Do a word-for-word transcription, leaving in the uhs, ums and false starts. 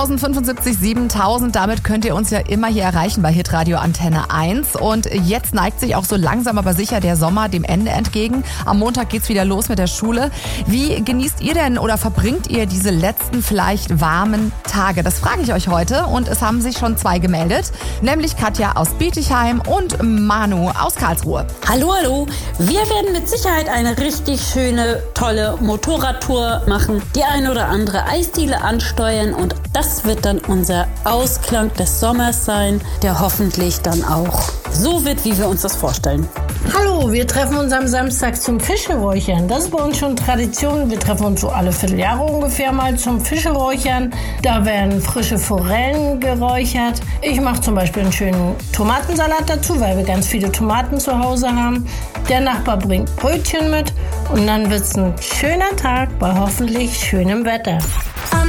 fünfundsiebzig siebentausend, damit könnt ihr uns ja immer hier erreichen bei Hitradio Antenne eins. Und jetzt neigt sich auch so langsam aber sicher der Sommer dem Ende entgegen. Am Montag geht's wieder los mit der Schule. Wie genießt ihr denn oder verbringt ihr diese letzten vielleicht warmen Tage? Das frage ich euch heute und es haben sich schon zwei gemeldet, nämlich Katja aus Bietigheim und Manu aus Karlsruhe. Hallo, hallo. Wir werden mit Sicherheit eine richtig schöne, tolle Motorradtour machen, die eine oder andere Eisdiele ansteuern und das wird dann unser Ausklang des Sommers sein, der hoffentlich dann auch so wird, wie wir uns das vorstellen. Hallo, wir treffen uns am Samstag zum Fischeräuchern. Das ist bei uns schon Tradition. Wir treffen uns so alle Vierteljahre ungefähr mal zum Fischeräuchern. Da werden frische Forellen geräuchert. Ich mache zum Beispiel einen schönen Tomatensalat dazu, weil wir ganz viele Tomaten zu Hause haben. Der Nachbar bringt Brötchen mit und dann wird es ein schöner Tag bei hoffentlich schönem Wetter.